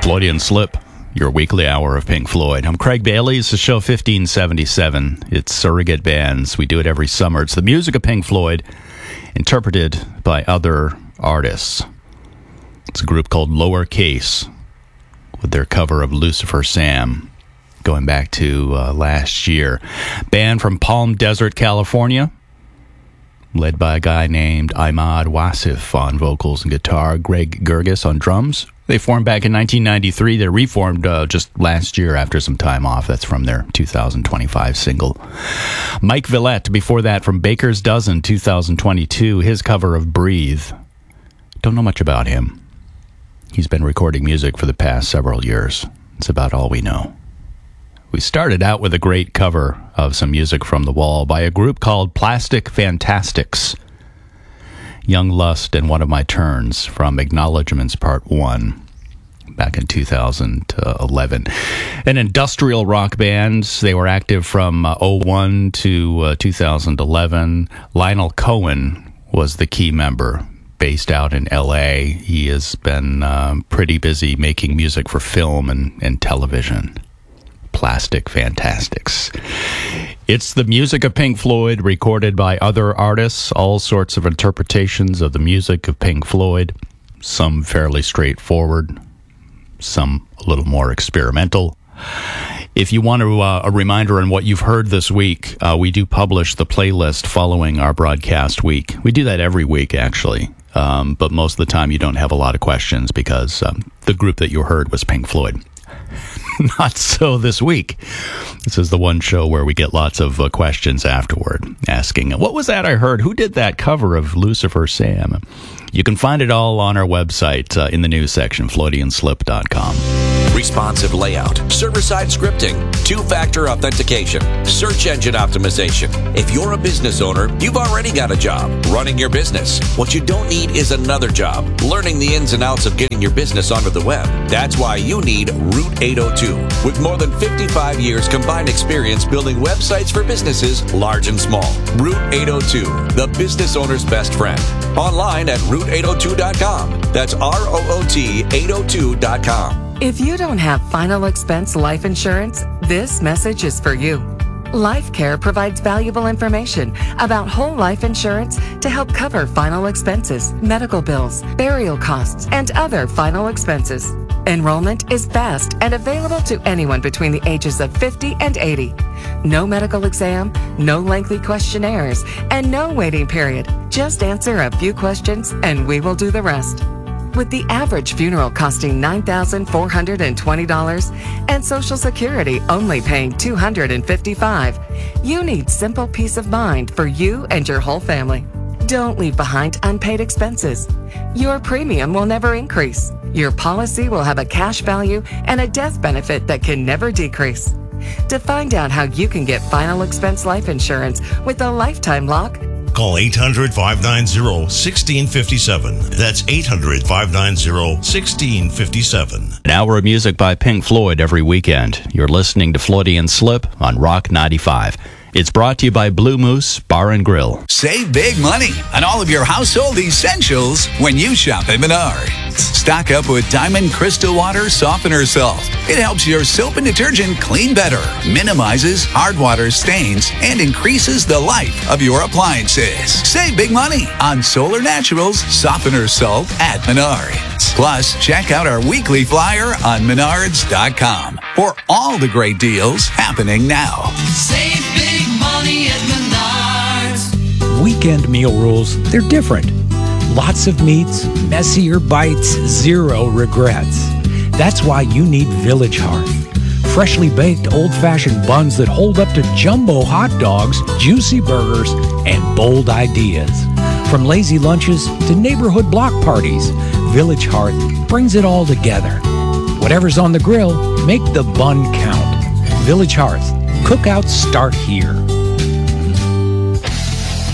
Freudian Slip, your weekly hour of Pink Floyd. I'm Craig Bailey. It's the show 1577. It's Surrogate Bands. We do it every summer. It's the music of Pink Floyd, interpreted by other artists. It's a group called Lowercase, with their cover of Lucifer Sam, going back to last year. Band from Palm Desert, California, led by a guy named Ahmad Wasif on vocals and guitar, Greg Gerges on drums. They formed back in 1993. They reformed just last year after some time off. That's from their 2025 single. Mike Villette, before that, from Baker's Dozen, 2022, his cover of Breathe. Don't know much about him. He's been recording music for the past several years. It's about all we know. We started out with a great cover of some music from the wall by a group called Plastic Fantastics. Young Lust and One of My Turns from Acknowledgements Part 1 back in 2011. An industrial rock band. They were active from 2001 to 2011. Lionel Cohen was the key member, based out in L.A. He has been pretty busy making music for film and television. Plastic Fantastics. It's the music of Pink Floyd, recorded by other artists, all sorts of interpretations of the music of Pink Floyd, some fairly straightforward, some a little more experimental. If you want a reminder on what you've heard this week, we do publish the playlist following our broadcast week. We do that every week, actually, but most of the time you don't have a lot of questions because the group that you heard was Pink Floyd. Not so this week. This is the one show where we get lots of questions afterward, asking, what was that I heard? Who did that cover of Lucifer Sam? You can find it all on our website in the news section, FloridianSlip.com. Responsive layout, server-side scripting, two-factor authentication, search engine optimization. If you're a business owner, you've already got a job running your business. What you don't need is another job learning the ins and outs of getting your business onto the web. That's why you need Route 802. With more than 55 years combined experience building websites for businesses large and small. Route 802, the business owner's best friend. Online at Route802.com. That's ROOT802.com. If you don't have final expense life insurance, this message is for you. LifeCare provides valuable information about whole life insurance to help cover final expenses, medical bills, burial costs, and other final expenses. Enrollment is fast and available to anyone between the ages of 50 and 80. No medical exam, no lengthy questionnaires, and no waiting period. Just answer a few questions and we will do the rest. With the average funeral costing $9,420 and Social Security only paying $255, you need simple peace of mind for you and your whole family. Don't leave behind unpaid expenses. Your premium will never increase. Your policy will have a cash value and a death benefit that can never decrease. To find out how you can get final expense life insurance with a lifetime lock, call 800-590-1657. That's 800-590-1657. An hour of music by Pink Floyd every weekend. You're listening to Freudian Slip on Rock 95. It's brought to you by Blue Moose Bar and Grill. Save big money on all of your household essentials when you shop at Menards. Stock up with Diamond Crystal Water Softener Salt. It helps your soap and detergent clean better, minimizes hard water stains, and increases the life of your appliances. Save big money on Solar Naturals Softener Salt at Menards. Plus, check out our weekly flyer on Menards.com for all the great deals happening now. Save big money at Menards. Weekend meal rules, they're different. Lots of meats, messier bites, zero regrets. That's why you need Village Hearth. Freshly baked old-fashioned buns that hold up to jumbo hot dogs, juicy burgers, and bold ideas. From lazy lunches to neighborhood block parties, Village Hearth brings it all together. Whatever's on the grill, make the bun count. Village Hearth. Cookouts start here.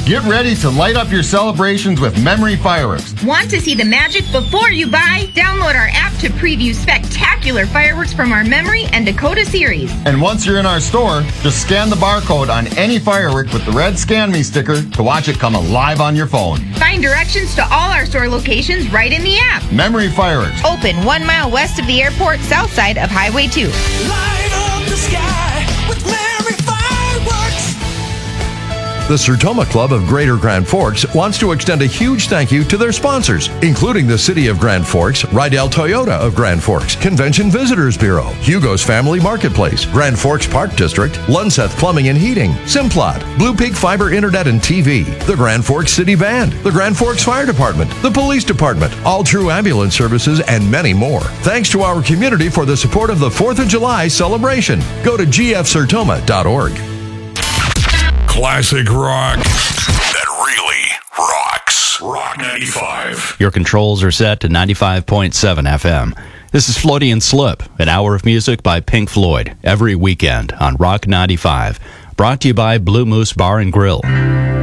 Get ready to light up your celebrations with Memory Fireworks. Want to see the magic before you buy? Download our app to preview spectacular fireworks from our Memory and Dakota series. And once you're in our store, just scan the barcode on any firework with the red Scan Me sticker to watch it come alive on your phone. Find directions to all our store locations right in the app. Memory Fireworks. Open 1 mile west of the airport, south side of Highway 2. Light up the sky with Memory Fireworks. The Sertoma Club of Greater Grand Forks wants to extend a huge thank you to their sponsors, including the City of Grand Forks, Rydell Toyota of Grand Forks, Convention Visitors Bureau, Hugo's Family Marketplace, Grand Forks Park District, Lunseth Plumbing and Heating, Simplot, Blue Peak Fiber Internet and TV, the Grand Forks City Band, the Grand Forks Fire Department, the Police Department, All True Ambulance Services, and many more. Thanks to our community for the support of the 4th of July celebration. Go to gfsertoma.org. Classic rock that really rocks. Rock 95. Your controls are set to 95.7 FM. This is Floaty and Slip, an hour of music by Pink Floyd, every weekend on Rock 95. Brought to you by Blue Moose Bar and Grill.